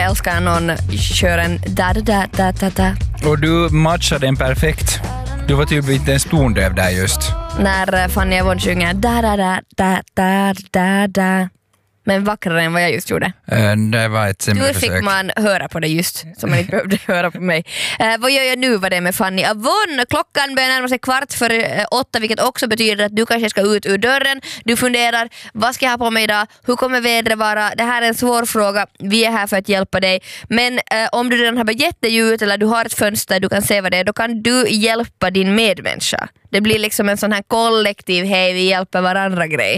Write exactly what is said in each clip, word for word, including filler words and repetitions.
älskar när någon kör en da da da da da da. Och du matchade den perfekt. Du var typ inte en stondöv där just. När Fanny Avon sjunger da da da da da da da. Men vackrare än vad jag just gjorde. Uh, det var ett sämre Du försök. fick man höra på det just, som man inte behövde höra på mig. Uh, vad gör jag nu vad det är med Fanny Avon? Klockan börjar närma sig kvart för uh, åtta, vilket också betyder att du kanske ska ut ur dörren. Du funderar, vad ska jag ha på mig idag? Hur kommer vädret vara? Det här är en svår fråga. Vi är här för att hjälpa dig. Men uh, om du redan har begett dig ut eller du har ett fönster, du kan se vad det är, då kan du hjälpa din medmänniska. Det blir liksom en sån här kollektiv, hej vi hjälper varandra grej.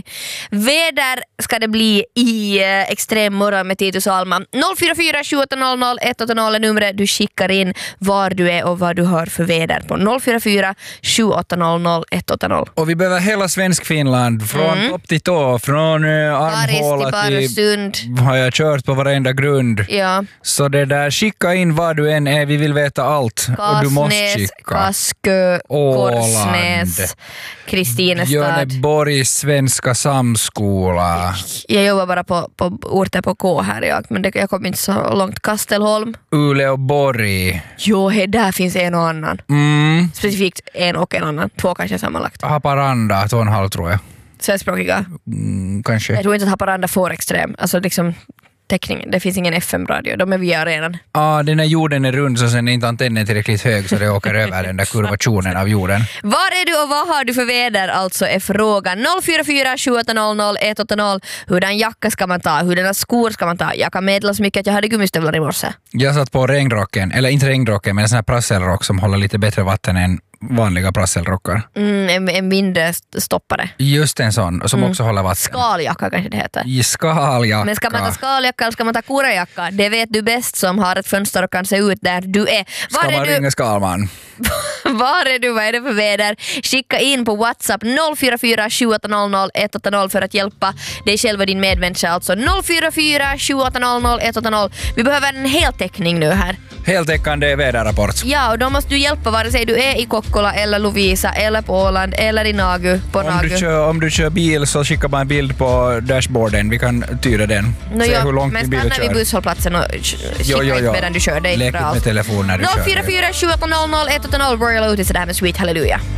Väder ska det bli i eh, extrem morgon med Titus och Alma. noll fyra fyra sju åtta noll noll ett åtta noll är numret du skickar in var du är och vad du har för väder på noll fyra fyra sju åtta noll noll ett åtta noll. Och vi behöver hela svensk Finland från Mm. topp till tå, från uh, Armhåla Paris till till har jag kört på varenda grund. Ja. Så det där, skicka in vad du än är, vi vill veta allt. Och du måste Kasnäs, skicka. Kaskö, Åland. Korsnäs, Kristinestad. Björneborg svenska samskola. Jag jobbar bara på, på orter på K här jag, men det, jag kommer inte så långt. Kastelholm. Uleåborg. Jo, he, där finns en och annan. Mm. Specifikt en och en annan. Två kanske sammanlagt. Haparanda, två och en halv tror jag. Svenskspråkiga. Mm, kanske. Jag tror inte att Haparanda får extrem. Alltså liksom täckningen. Det finns ingen F M-radio. De är via arenan. Ja, ah, den här jorden är rund så sen är inte antennen tillräckligt hög så det åker över den där kurvationen av jorden. Var är du och vad har du för väder? Alltså är frågan noll fyra fyra sju åtta noll noll ett åtta noll. Hurdan jacka ska man ta? Hurdana skor ska man ta? Jag kan meddela så mycket att jag hade gummistövlar i morse. Jag satt på regnrocken, eller inte regnrocken men en sån här prasselrock som håller lite bättre vatten än vanliga prasselrockar. Mm, en, en vindstoppare. Just en sån, som mm. också håller vatten. Skaljacka kanske det heter. I skaljacka. Men ska man ta skaljacka eller ska man ta kurajacka? Det vet du bäst som har ett fönster och kan se ut där du är. Var ska är man du? ringa Skalman? Var är du? Vad är det för väder? Skicka in på WhatsApp noll fyra fyra sju åtta noll noll ett åtta noll för att hjälpa dig själv och din medmänniska. Alltså noll fyra fyra sju åtta noll noll ett åtta noll. Vi behöver en heltäckning nu här. Heltäckande väderrapport. Ja, och då måste du hjälpa vare sig du är i Kokkola eller Lovisa eller på Åland eller i Nagu på om Nagu. Du kör, om du kör bil så skicka bara en bild på dashboarden. Vi kan tyda den. No, se ja, hur långt men din bil stanna kör. vid busshållplatsen och skicka jo, jo, jo. medan du kör. Det är Lek bra. med telefon när du noll kör. fyra fyra sju åtta noll noll ett åtta noll Royal Otis är det här med Sweet Hallelujah.